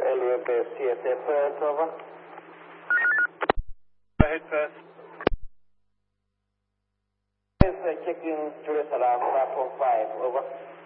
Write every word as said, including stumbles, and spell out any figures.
L U B C T Perth, over. Go ahead first. Is uh, check-in Jerusalem, platform five, over.